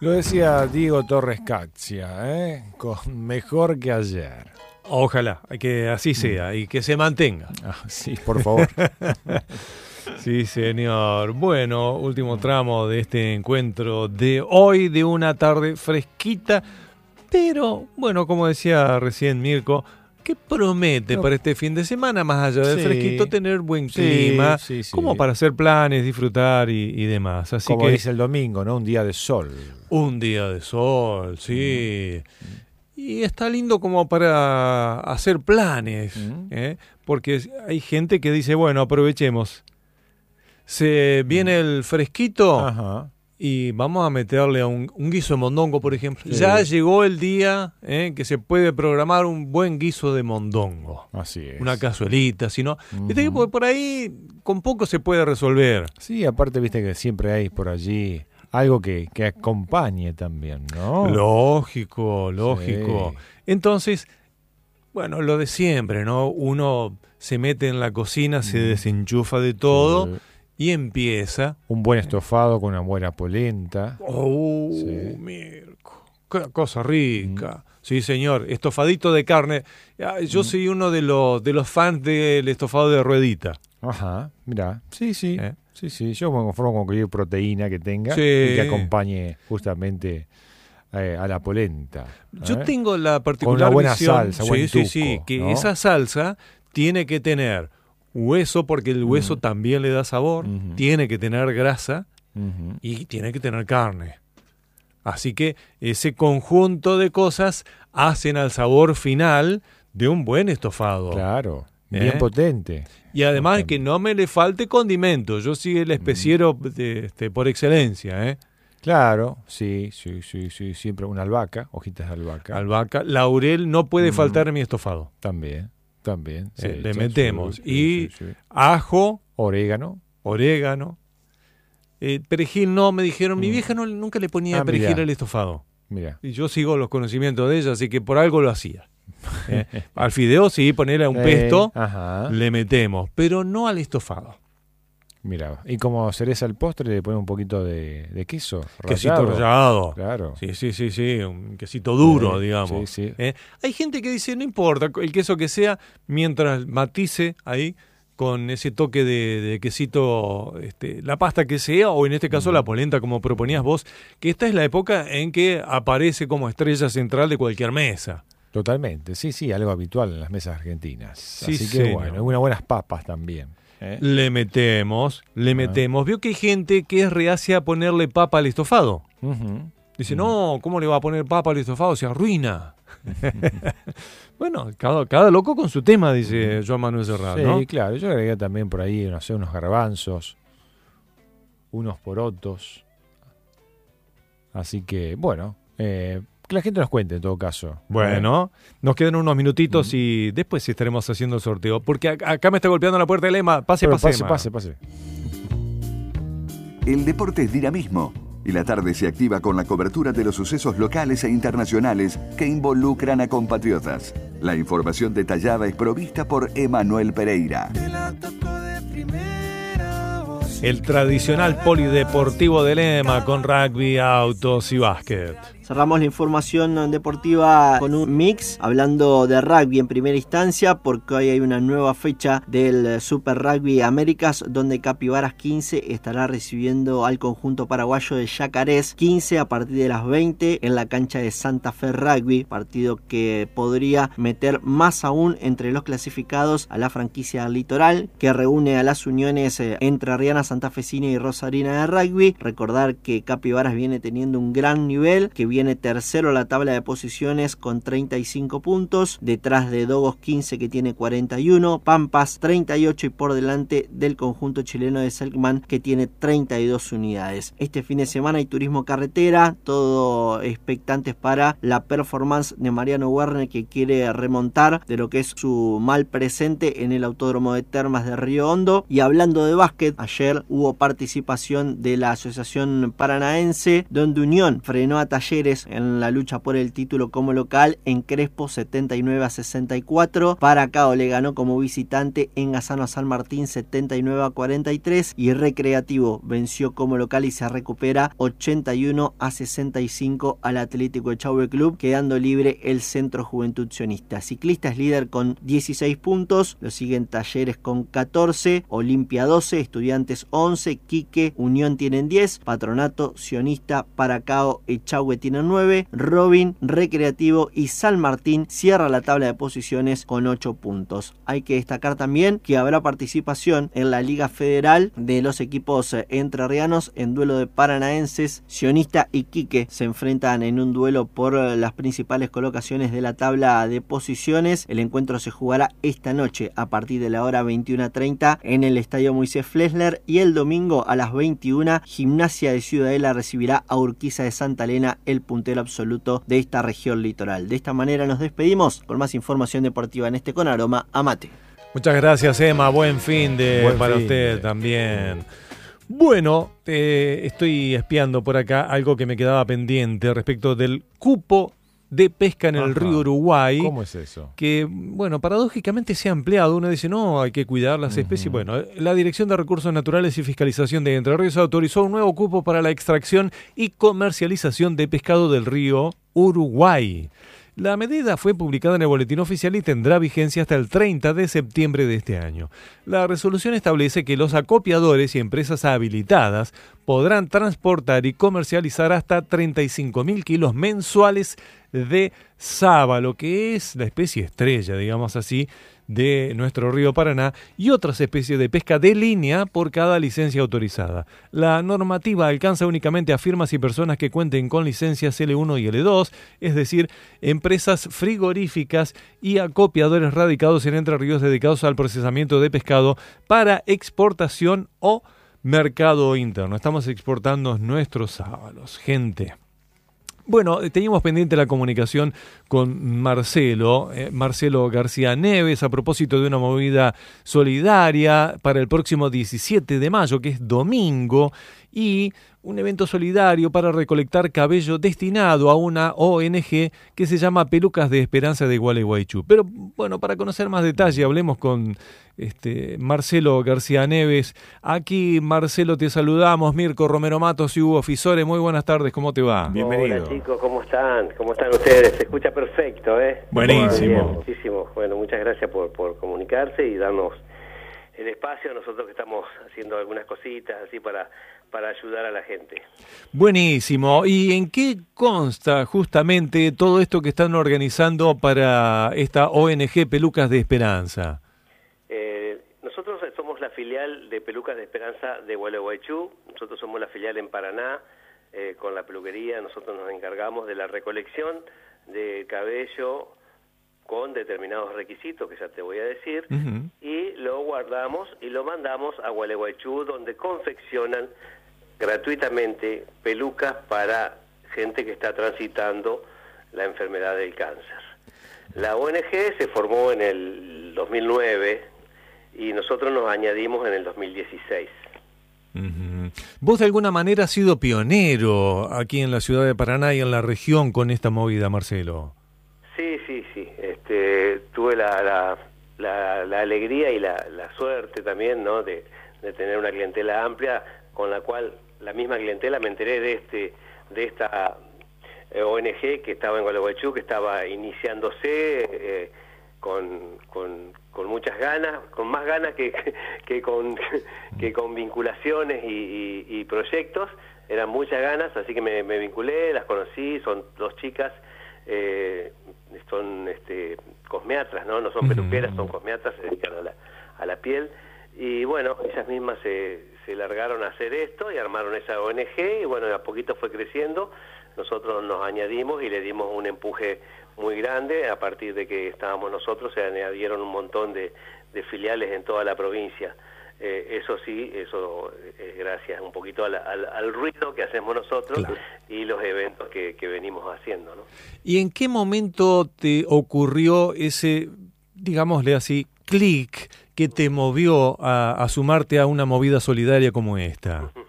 Lo decía Diego Torres Caxia, con mejor que ayer. Ojalá, que así sea y que se mantenga. Sí, por favor. Sí, señor. Bueno, último tramo de este encuentro de hoy, de una tarde fresquita, pero, bueno, como decía recién Mirko, ¿qué promete para este fin de semana, más allá del fresquito, tener buen clima, como para hacer planes, disfrutar y demás? Así como que dice el domingo, ¿no? Un día de sol. Un día de sol, sí. Y está lindo como para hacer planes, porque hay gente que dice, bueno, aprovechemos. Se viene el fresquito y vamos a meterle a un guiso de mondongo, por ejemplo. Sí. Ya llegó el día que se puede programar un buen guiso de mondongo. Así es. Una cazuelita, si no. Viste que por ahí con poco se puede resolver. Sí, aparte viste que siempre hay por allí algo que acompañe también, ¿no? Lógico. Sí. Entonces, bueno, lo de siempre, ¿no? Uno se mete en la cocina, se desenchufa de todo. Sí. Y empieza. Un buen estofado con una buena polenta. Mirko, qué cosa rica. Sí, señor. Estofadito de carne. Yo soy uno de los fans del estofado de ruedita. Ajá, mirá. Sí. Sí. Yo me conformo con cualquier proteína que tenga y que acompañe justamente a la polenta. Yo tengo la particular con una buena visión, salsa, buen tuco, que ¿no? Esa salsa tiene que tener hueso, porque el hueso también le da sabor, tiene que tener grasa y tiene que tener carne. Así que ese conjunto de cosas hacen al sabor final de un buen estofado. Claro, bien potente. Y además que no me le falte condimento. Yo soy el especiero por excelencia, Claro, sí, siempre una albahaca, hojitas de albahaca. Albahaca, laurel no puede faltar en mi estofado. También. Sí, le metemos. Sí. Ajo. Orégano. Perejil no, me dijeron. Mi vieja nunca le ponía perejil al estofado. Mirá. Y yo sigo los conocimientos de ella, así que por algo lo hacía. Al fideo sí, ponerle un pesto, le metemos, pero no al estofado. Mira, y como cereza al postre le ponen un poquito de queso rallado. Quesito rallado. Claro. Sí, un quesito duro, digamos. Sí. Hay gente que dice, no importa, el queso que sea, mientras matice ahí con ese toque de quesito, la pasta que sea, o en este caso la polenta, como proponías vos, que esta es la época en que aparece como estrella central de cualquier mesa. Totalmente, sí, algo habitual en las mesas argentinas. Sí, así que bueno, unas buenas papas también. Le metemos. Vio que hay gente que es reacia a ponerle papa al estofado. Dice, no, ¿cómo le va a poner papa al estofado? Se arruina. Bueno, cada loco con su tema, dice Joan Manuel Serrat, ¿no? Sí, claro. Yo agregué también por ahí, no sé, unos garbanzos, unos porotos. Así que, bueno, que la gente nos cuente en todo caso. Bueno, nos quedan unos minutitos y después estaremos haciendo el sorteo. Porque acá me está golpeando la puerta de Lema. Pase. El deporte es dinamismo y la tarde se activa con la cobertura de los sucesos locales e internacionales que involucran a compatriotas. La información detallada es provista por Emanuel Pereira. El tradicional polideportivo de Lema con rugby, autos y básquet. Cerramos la información deportiva con un mix, hablando de rugby en primera instancia, porque hoy hay una nueva fecha del Super Rugby Américas, donde Capivaras 15 estará recibiendo al conjunto paraguayo de Yacarés 15 a partir de las 20 en la cancha de Santa Fe Rugby, partido que podría meter más aún entre los clasificados a la franquicia Litoral, que reúne a las uniones entrerriana, santafesina y rosarina de rugby. Recordar que Capivaras viene teniendo un gran nivel, que viene tercero en la tabla de posiciones con 35 puntos, detrás de Dogos 15 que tiene 41, Pampas 38 y por delante del conjunto chileno de Selkman que tiene 32 unidades. Este fin de semana hay turismo carretera, todo expectantes para la performance de Mariano Werner, que quiere remontar de lo que es su mal presente en el Autódromo de Termas de Río Hondo. Y hablando de básquet, ayer hubo participación de la Asociación Paranaense, donde Unión frenó a Talleres Talleres en la lucha por el título como local en Crespo 79-64. Paracao le ganó como visitante en Gazano a San Martín 79-43 y Recreativo venció como local y se recupera 81-65 al Atlético Echagüe Club, quedando libre el Centro Juventud Sionista. Ciclista es líder con 16 puntos, lo siguen Talleres con 14, Olimpia 12, Estudiantes 11, Quique, Unión tienen 10, Patronato, Sionista, Paracao, Echagüe tienen 9, Robin, Recreativo y San Martín cierra la tabla de posiciones con 8 puntos. Hay que destacar también que habrá participación en la Liga Federal de los equipos entrerrianos en duelo de paranaenses. Sionista y Quique se enfrentan en un duelo por las principales colocaciones de la tabla de posiciones. El encuentro se jugará esta noche a partir de la hora 21:30 en el Estadio Moisés Flesler y el domingo a las 21 Gimnasia de Ciudadela recibirá a Urquiza de Santa Elena, el puntero absoluto de esta región litoral. De esta manera nos despedimos con más información deportiva en este Con Aroma a Mate. Muchas gracias, Emma. Buen fin para usted también. Bueno, estoy espiando por acá algo que me quedaba pendiente respecto del cupo de pesca en el río Uruguay. ¿Cómo es eso? Que, bueno, paradójicamente se ha ampliado. Uno dice, no, hay que cuidar las especies. Bueno, la Dirección de Recursos Naturales y Fiscalización de Entre Ríos autorizó un nuevo cupo para la extracción y comercialización de pescado del río Uruguay. La medida fue publicada en el Boletín Oficial y tendrá vigencia hasta el 30 de septiembre de este año. La resolución establece que los acopiadores y empresas habilitadas podrán transportar y comercializar hasta 35.000 kilos mensuales de sábalo, que es la especie estrella, digamos así, de nuestro río Paraná, y otras especies de pesca de línea por cada licencia autorizada. La normativa alcanza únicamente a firmas y personas que cuenten con licencias L1 y L2, es decir, empresas frigoríficas y acopiadores radicados en Entre Ríos dedicados al procesamiento de pescado para exportación o mercado interno. Estamos exportando nuestros sábalos, gente. Bueno, teníamos pendiente la comunicación con Marcelo García Neves a propósito de una movida solidaria para el próximo 17 de mayo, que es domingo, y un evento solidario para recolectar cabello destinado a una ONG que se llama Pelucas de Esperanza de Gualeguaychú. Pero bueno, para conocer más detalle, hablemos con Marcelo García Neves. Aquí, Marcelo, te saludamos. Mirko Romero Matos y Hugo Fisore, muy buenas tardes, ¿cómo te va? Bienvenido. Hola chicos, ¿cómo están? ¿Cómo están ustedes? Se escucha perfecto, ¿eh? Buenísimo. Bien, muchísimo. Bueno, muchas gracias por comunicarse y darnos el espacio a nosotros que estamos haciendo algunas cositas así para ayudar a la gente. Buenísimo. ¿Y en qué consta justamente todo esto que están organizando para esta ONG Pelucas de Esperanza? Nosotros somos la filial de Pelucas de Esperanza de Gualeguaychú. Nosotros somos la filial en Paraná con la peluquería. Nosotros nos encargamos de la recolección de cabello con determinados requisitos que ya te voy a decir, y lo guardamos y lo mandamos a Gualeguaychú, donde confeccionan gratuitamente pelucas para gente que está transitando la enfermedad del cáncer. La ONG se formó en el 2009 y nosotros nos añadimos en el 2016. Vos de alguna manera has sido pionero aquí en la ciudad de Paraná y en la región con esta movida, Marcelo. Sí. Tuve la alegría y la suerte también, ¿no? de tener una clientela amplia con la cual la misma clientela me enteré de esta ONG que estaba en Gualeguaychú, que estaba iniciándose con muchas ganas, con más ganas que con vinculaciones y proyectos. Eran muchas ganas, así que me vinculé, las conocí. Son dos chicas, son cosmiatras, no son peluqueras, son cosmiatras, se dedican a la piel, y bueno, ellas mismas se largaron a hacer esto y armaron esa ONG, y bueno, de a poquito fue creciendo. Nosotros nos añadimos y le dimos un empuje muy grande. A partir de que estábamos nosotros, se añadieron un montón de filiales en toda la provincia. Eso sí, eso es gracias un poquito al ruido que hacemos nosotros, claro, y los eventos que venimos haciendo, ¿no? ¿Y en qué momento te ocurrió ese, digámosle así, clic que te movió a sumarte a una movida solidaria como esta?